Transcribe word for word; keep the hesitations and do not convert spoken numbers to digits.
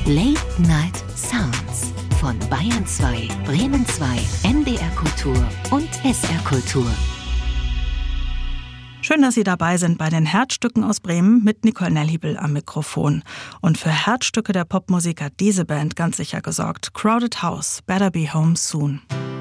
Late Night Sounds von Bayern zwei, Bremen zwei, N D R Kultur und S R Kultur. Schön, dass Sie dabei sind bei den Herzstücken aus Bremen mit Nicole Nellhiebel am Mikrofon. Und für Herzstücke der Popmusik hat diese Band ganz sicher gesorgt. Crowded House, Better Be Home Soon.